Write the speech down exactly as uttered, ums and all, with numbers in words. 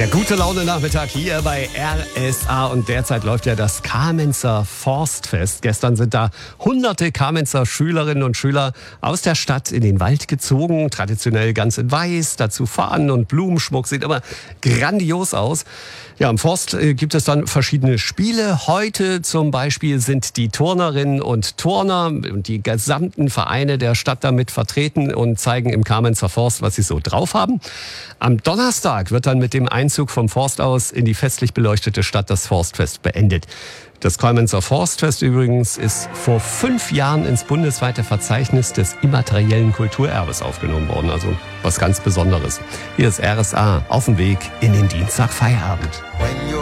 Der gute Laune-Nachmittag hier bei R S A und derzeit läuft ja das Kamenzer Forstfest. Gestern sind da hunderte Kamenzer Schülerinnen und Schüler aus der Stadt in den Wald gezogen, traditionell ganz in weiß, dazu Fahnen und Blumenschmuck, sieht immer grandios aus. Ja, im Forst äh, gibt es dann verschiedene Spiele. Heute zum Beispiel sind die Turnerinnen und Turner und die gesamten Vereine der Stadt damit vertreten und zeigen im Kamenzer Forst, was sie so drauf haben. Am Donnerstag wird dann mit dem Einzug vom Forst aus in die festlich beleuchtete Stadt das Forstfest beendet. Das Kamenzer Forstfest übrigens ist vor fünf Jahren ins bundesweite Verzeichnis des immateriellen Kulturerbes aufgenommen worden. Also was ganz Besonderes. Hier ist R S A auf dem Weg in den Dienstagfeierabend.